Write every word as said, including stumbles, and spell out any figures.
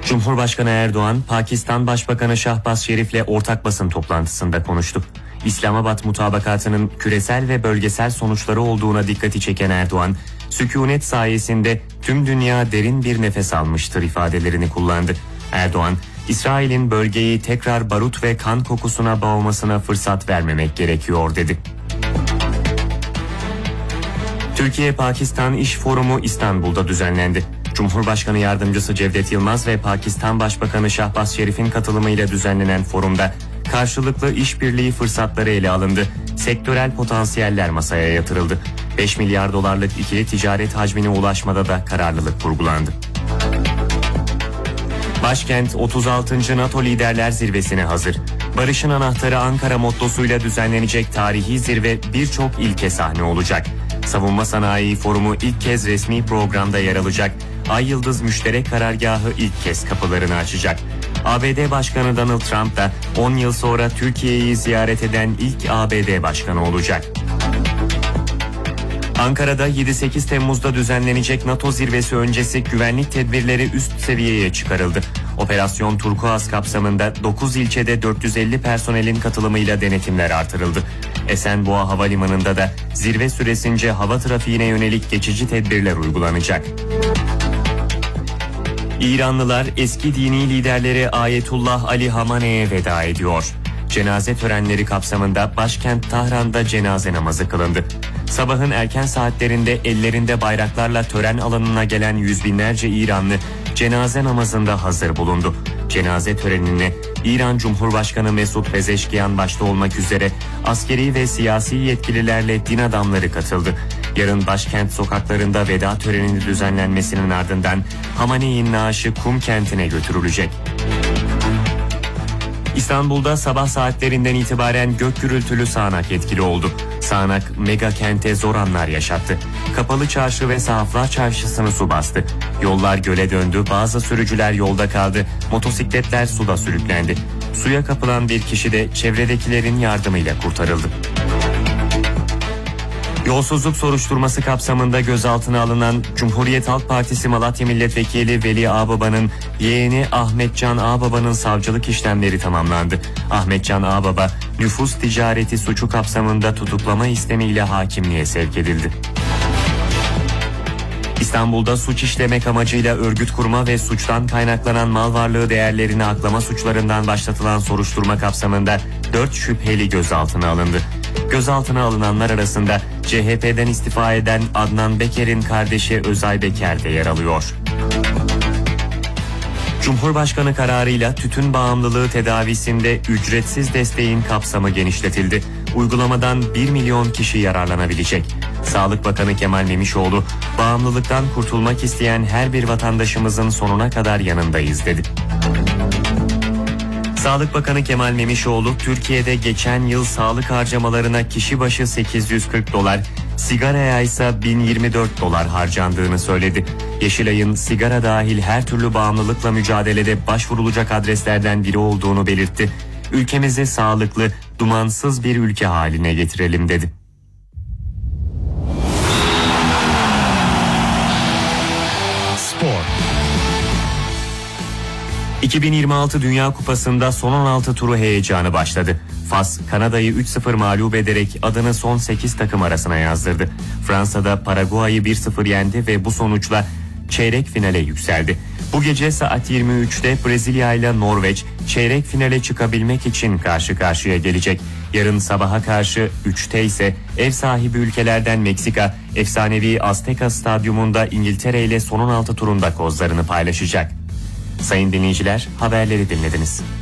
Cumhurbaşkanı Erdoğan, Pakistan Başbakanı Şahbaz Şerif'le ortak basın toplantısında konuştu. İslamabad mutabakatının küresel ve bölgesel sonuçları olduğuna dikkati çeken Erdoğan, "Sükûnet sayesinde tüm dünya derin bir nefes almıştır" ifadelerini kullandı. Erdoğan, İsrail'in bölgeyi tekrar barut ve kan kokusuna boğmasına fırsat vermemek gerekiyor dedi. Türkiye-Pakistan İş Forumu İstanbul'da düzenlendi. Cumhurbaşkanı Yardımcısı Cevdet Yılmaz ve Pakistan Başbakanı Şahbaz Şerif'in katılımıyla düzenlenen forumda karşılıklı işbirliği fırsatları ele alındı. Sektörel potansiyeller masaya yatırıldı. beş milyar dolarlık ikili ticaret hacmine ulaşmada da kararlılık vurgulandı. Başkent otuz altıncı NATO Liderler Zirvesi'ne hazır. Barışın anahtarı Ankara mottosuyla düzenlenecek tarihi zirve birçok ilke sahne olacak. Savunma Sanayi Forumu ilk kez resmi programda yer alacak. Ay Yıldız Müşterek Karargahı ilk kez kapılarını açacak. A B D Başkanı Donald Trump da on yıl sonra Türkiye'yi ziyaret eden ilk A B D Başkanı olacak. Ankara'da yedi sekiz Temmuz'da düzenlenecek NATO zirvesi öncesi güvenlik tedbirleri üst seviyeye çıkarıldı. Operasyon Turkuaz kapsamında dokuz ilçede dört yüz elli personelin katılımıyla denetimler artırıldı. Esenboğa Havalimanı'nda da zirve süresince hava trafiğine yönelik geçici tedbirler uygulanacak. İranlılar eski dini liderleri Ayetullah Ali Hamane'ye veda ediyor. Cenaze törenleri kapsamında başkent Tahran'da cenaze namazı kılındı. Sabahın erken saatlerinde ellerinde bayraklarla tören alanına gelen yüz binlerce İranlı cenaze namazında hazır bulundu. Cenaze törenine İran Cumhurbaşkanı Mesut Pezeşkiyan başta olmak üzere askeri ve siyasi yetkililerle din adamları katıldı. Yarın başkent sokaklarında veda töreninin düzenlenmesinin ardından Hamane'nin naaşı Kum kentine götürülecek. İstanbul'da sabah saatlerinden itibaren gök gürültülü sağanak etkili oldu. Sağanak mega kente zor anlar yaşattı. Kapalı Çarşı ve Sahaflar Çarşısı'nı su bastı. Yollar göle döndü, bazı sürücüler yolda kaldı, motosikletler suda sürüklendi. Suya kapılan bir kişi de çevredekilerin yardımıyla kurtarıldı. Yolsuzluk soruşturması kapsamında gözaltına alınan Cumhuriyet Halk Partisi Malatya Milletvekili Veli Ağbaba'nın yeğeni Ahmetcan Ağbaba'nın savcılık işlemleri tamamlandı. Ahmetcan Ağbaba, nüfus ticareti suçu kapsamında tutuklama istemiyle hakimliğe sevk edildi. İstanbul'da suç işlemek amacıyla örgüt kurma ve suçtan kaynaklanan mal varlığı değerlerini aklama suçlarından başlatılan soruşturma kapsamında dört şüpheli gözaltına alındı. Gözaltına alınanlar arasında C H P'den istifa eden Adnan Beker'in kardeşi Özay Beker de yer alıyor. Cumhurbaşkanı kararıyla tütün bağımlılığı tedavisinde ücretsiz desteğin kapsamı genişletildi. Uygulamadan bir milyon kişi yararlanabilecek. Sağlık Bakanı Kemal Memişoğlu, bağımlılıktan kurtulmak isteyen her bir vatandaşımızın sonuna kadar yanındayız dedi. Sağlık Bakanı Kemal Memişoğlu, Türkiye'de geçen yıl sağlık harcamalarına kişi başı sekiz yüz kırk dolar, sigaraya ise bin yirmi dört dolar harcandığını söyledi. Yeşilay'ın sigara dahil her türlü bağımlılıkla mücadelede başvurulacak adreslerden biri olduğunu belirtti. Ülkemizi sağlıklı, dumansız bir ülke haline getirelim dedi. Spor. iki bin yirmi altı Dünya Kupası'nda son on altı turu heyecanı başladı. Fas, Kanada'yı üç sıfır mağlup ederek adını son sekiz takım arasına yazdırdı. Fransa'da Paraguay'ı bir sıfır yendi ve bu sonuçla çeyrek finale yükseldi. Bu gece saat yirmi üçte Brezilya ile Norveç çeyrek finale çıkabilmek için karşı karşıya gelecek. Yarın sabaha karşı üçte ise ev sahibi ülkelerden Meksika, efsanevi Azteca Stadyumunda İngiltere ile son on altı turunda kozlarını paylaşacak. Sayın dinleyiciler, haberleri dinlediniz.